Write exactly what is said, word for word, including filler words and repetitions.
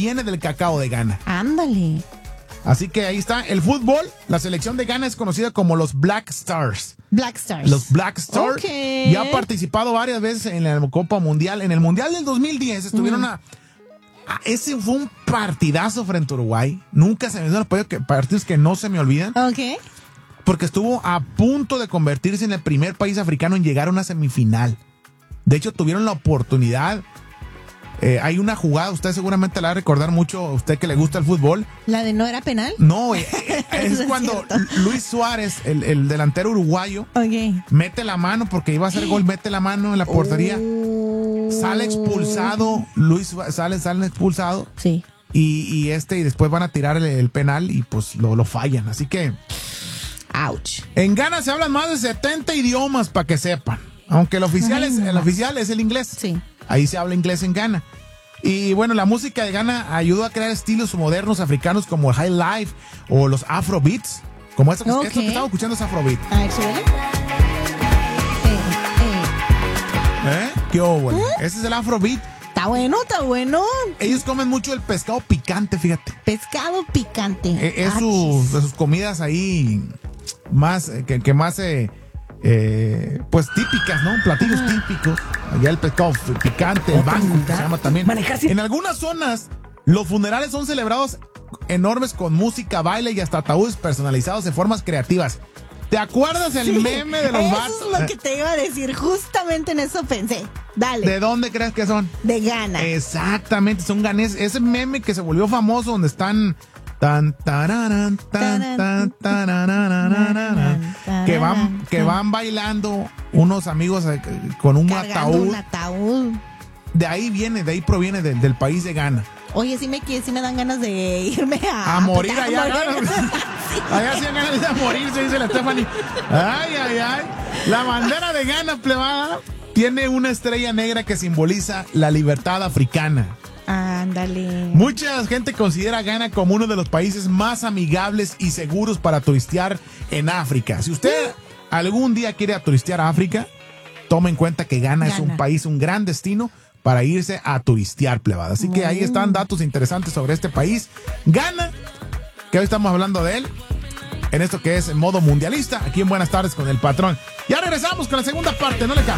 viene del cacao de Ghana. Ándale. Así que ahí está. El fútbol, la selección de Ghana es conocida como los Black Stars. Black Stars. Los Black Stars. Okay. Y ha participado varias veces en la Copa Mundial. En el Mundial del dos mil diez estuvieron mm. a, a... Ese fue un partidazo frente a Uruguay. Nunca se me olvidan los partidos que no se me olvidan. Ok. Porque estuvo a punto de convertirse en el primer país africano en llegar a una semifinal. De hecho, tuvieron la oportunidad. Eh, hay una jugada, usted seguramente la va a recordar mucho, a usted que le gusta el fútbol. ¿La de no era penal? No, eh, es cuando es Luis Suárez, el, el delantero uruguayo, okay. mete la mano porque iba a hacer gol, mete la mano en la portería. Oh. Sale expulsado, Luis sale, sale expulsado. Sí. Y, y este, y después van a tirar el, el penal y pues lo, lo fallan. Así que. Ouch. En Ghana se hablan más de setenta idiomas, para que sepan. Aunque el oficial, Ay, es, no. el oficial es el inglés. Sí. Ahí se habla inglés en Ghana. Y bueno, la música de Ghana ayudó a crear estilos modernos africanos como el high life o los afrobeats. Como esto, okay. esto que estamos escuchando es afrobeat. A ver, súbele. Eh, eh. ¿Eh? ¿Qué hubo? ¿Eh? Ese es el afrobeat. Está bueno, está bueno. Ellos comen mucho el pescado picante, fíjate. Pescado picante. Eh, es sus, de sus comidas ahí más, que, que más... Eh, Eh, pues típicas, ¿no? Platillos ah. típicos. Allá el pescado picante, el banco, que se llama también. Manejarse. En algunas zonas, los funerales son celebrados enormes con música, baile y hasta ataúdes personalizados de formas creativas. ¿Te acuerdas el sí, meme de los vatos? Eso es lo que te iba a decir, justamente en eso pensé. Dale. ¿De dónde crees que son? De Ghana. Exactamente, son ganeses. Ese meme que se volvió famoso donde están... Tan, tararan, tan, tan, tarararararara, que van que van bailando unos amigos con un ataúd. un ataúd. De ahí viene, de ahí proviene del, del país de Ghana. Oye, sí me, sí me dan ganas de irme a... A morir allá. A morir. Allá sí dan ganas de morir, se dice la Stephanie. Ay, ay, ay. La bandera de Ghana, plebada, tiene una estrella negra que simboliza la libertad africana. Ándale. Mucha gente considera a Ghana como uno de los países más amigables y seguros para turistear en África. Si usted algún día quiere a turistear a África, tome en cuenta que Ghana, Ghana es un país, un gran destino para irse a turistear, plebada. Así que ahí están datos interesantes sobre este país. Ghana, que hoy estamos hablando de él, en esto que es en modo mundialista, aquí en Buenas Tardes con el Patrón. Ya regresamos con la segunda parte, no le cambien.